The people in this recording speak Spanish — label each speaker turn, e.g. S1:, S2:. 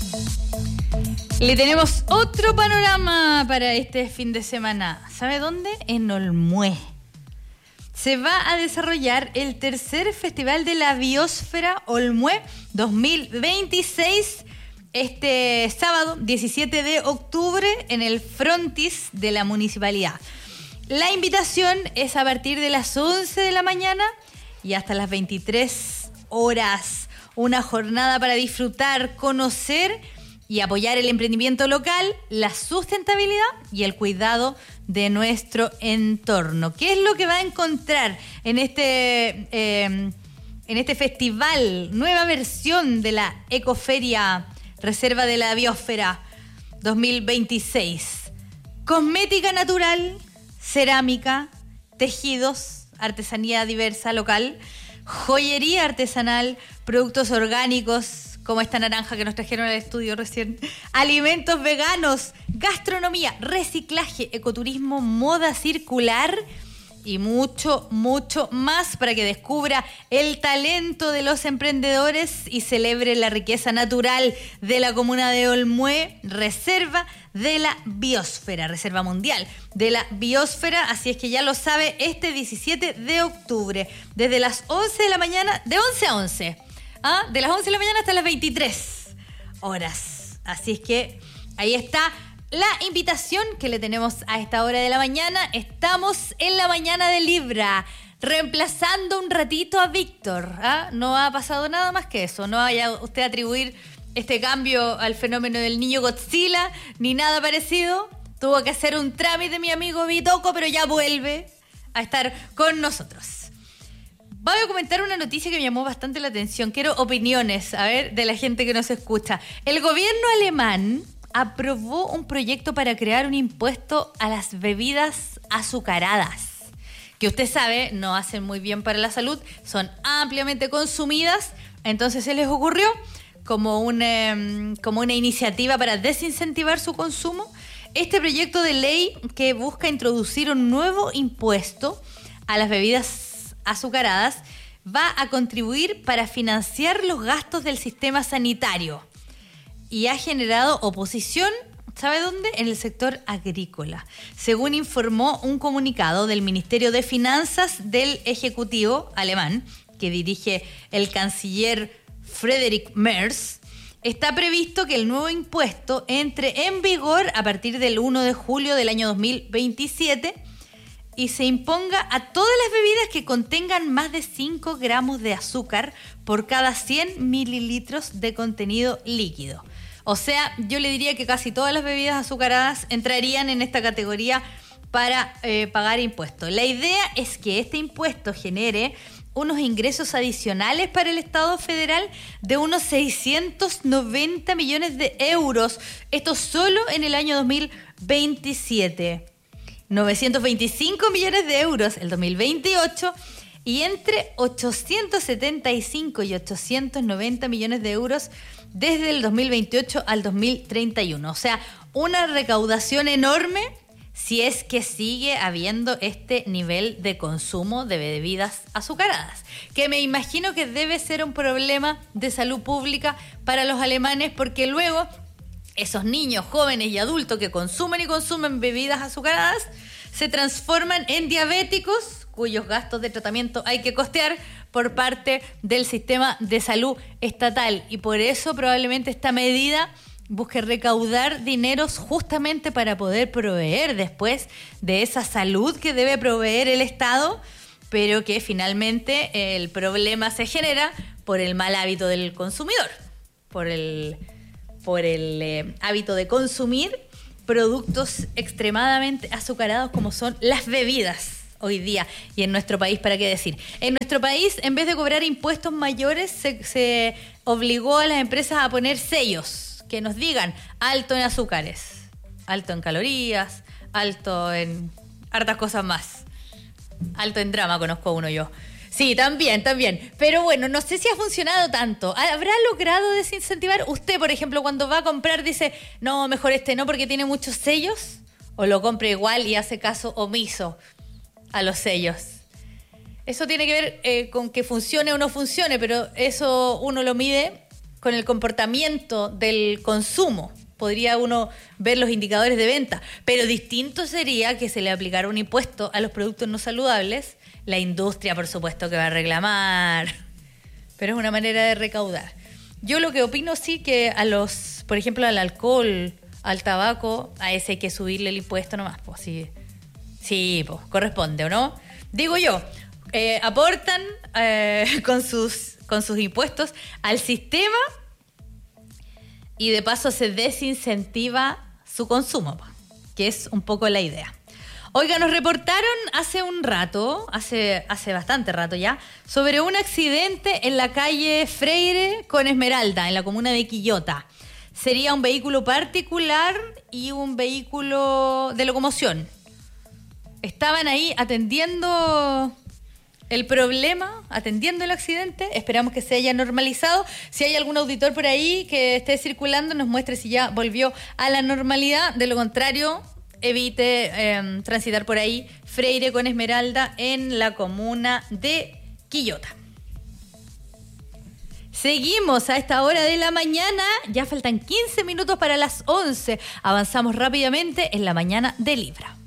S1: Le tenemos otro panorama para este fin de semana. ¿Sabe dónde? En Olmué. Se va a desarrollar el tercer Festival de la Biosfera Olmué 2026 este sábado 17 de octubre en el frontis de la municipalidad. La invitación es a partir de las 11 de la mañana y hasta las 23 horas. Una jornada para disfrutar, conocer y apoyar el emprendimiento local, la sustentabilidad y el cuidado de nuestro entorno. ¿Qué es lo que va a encontrar en este festival? Nueva versión de la Ecoferia Reserva de la Biosfera 2026. Cosmética natural, cerámica, tejidos, artesanía diversa local, joyería artesanal, productos orgánicos, como esta naranja que nos trajeron al estudio recién, alimentos veganos, gastronomía, reciclaje, ecoturismo, moda circular y mucho, mucho más para que descubra el talento de los emprendedores y celebre la riqueza natural de la comuna de Olmué, Reserva de la Biosfera, Reserva Mundial de la Biosfera. Así es que ya lo sabe, este 17 de octubre, desde las 11 de la mañana, de 11 a 11, de las 11 de la mañana hasta las 23 horas. Así es que ahí está la invitación que le tenemos a esta hora de la mañana. Estamos en la mañana de Libra, reemplazando un ratito a Víctor. No ha pasado nada más que eso. No vaya usted a atribuir este cambio al fenómeno del niño Godzilla, ni nada parecido. Tuvo que hacer un trámite mi amigo Vitoco, pero ya vuelve a estar con nosotros. Voy a comentar una noticia que me llamó bastante la atención. Quiero opiniones, de la gente que nos escucha. El gobierno alemán aprobó un proyecto para crear un impuesto a las bebidas azucaradas, que usted sabe no hacen muy bien para la salud, son ampliamente consumidas. Entonces se les ocurrió como una iniciativa para desincentivar su consumo este proyecto de ley que busca introducir un nuevo impuesto a las bebidas azucaradas. Va a contribuir para financiar los gastos del sistema sanitario y ha generado oposición, ¿sabe dónde? En el sector agrícola. Según informó un comunicado del Ministerio de Finanzas del Ejecutivo alemán, que dirige el canciller Friedrich Merz, está previsto que el nuevo impuesto entre en vigor a partir del 1 de julio del año 2027 y se imponga a todas las bebidas que contengan más de 5 gramos de azúcar por cada 100 mililitros de contenido líquido. O sea, yo le diría que casi todas las bebidas azucaradas entrarían en esta categoría para pagar impuestos. La idea es que este impuesto genere unos ingresos adicionales para el Estado federal de unos 690 millones de euros. Esto solo en el año 2027. 925 millones de euros el 2028 y entre 875 y 890 millones de euros desde el 2028 al 2031. O sea, una recaudación enorme si es que sigue habiendo este nivel de consumo de bebidas azucaradas, que me imagino que debe ser un problema de salud pública para los alemanes, porque luego esos niños, jóvenes y adultos que consumen y consumen bebidas azucaradas se transforman en diabéticos cuyos gastos de tratamiento hay que costear por parte del sistema de salud estatal. Y por eso probablemente esta medida busque recaudar dineros justamente para poder proveer después de esa salud que debe proveer el Estado, pero que finalmente el problema se genera por el mal hábito del consumidor, por el hábito de consumir productos extremadamente azucarados como son las bebidas hoy día. Y en nuestro país, ¿para qué decir? En nuestro país, en vez de cobrar impuestos mayores, se obligó a las empresas a poner sellos que nos digan alto en azúcares, alto en calorías, alto en hartas cosas más. Alto en drama, conozco uno yo. Sí, también. Pero bueno, no sé si ha funcionado tanto. ¿Habrá logrado desincentivar? Usted, por ejemplo, cuando va a comprar dice, no, mejor este no porque tiene muchos sellos, o lo compra igual y hace caso omiso a los sellos. Eso tiene que ver con que funcione o no funcione, pero eso uno lo mide con el comportamiento del consumo. Podría uno ver los indicadores de venta, pero distinto sería que se le aplicara un impuesto a los productos no saludables. La industria, por supuesto, que va a reclamar, pero es una manera de recaudar. Yo lo que opino sí que por ejemplo, al alcohol, al tabaco, a ese hay que subirle el impuesto nomás, pues sí, pues corresponde, ¿o no? Digo yo, aportan con sus impuestos al sistema y de paso se desincentiva su consumo, que es un poco la idea. Oiga, nos reportaron hace un rato, hace bastante rato ya, sobre un accidente en la calle Freire con Esmeralda, en la comuna de Quillota. Sería un vehículo particular y un vehículo de locomoción. Estaban ahí atendiendo el problema, atendiendo el accidente. Esperamos que se haya normalizado. Si hay algún auditor por ahí que esté circulando, nos muestre si ya volvió a la normalidad. De lo contrario, evite transitar por ahí Freire con Esmeralda en la comuna de Quillota. Seguimos a esta hora de la mañana. Ya faltan 15 minutos para las 11. Avanzamos rápidamente en la mañana de Libra.